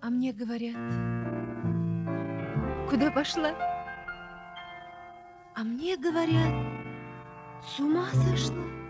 А мне говорят, куда пошла? А мне говорят, с ума сошла.